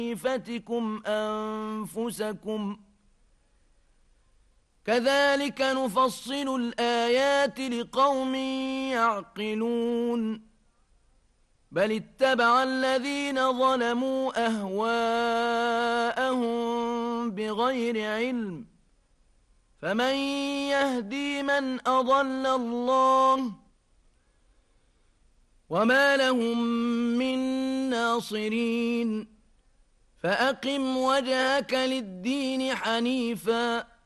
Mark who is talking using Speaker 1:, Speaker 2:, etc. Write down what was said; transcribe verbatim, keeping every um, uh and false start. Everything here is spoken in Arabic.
Speaker 1: خيفتكم أنفسكم كذلك نفصل الآيات لقوم يعقلون بل اتبع الذين ظلموا أهواءهم بغير علم فمن يهدي من أضل الله وما لهم من ناصرين فأقم وجهك للدين حنيفا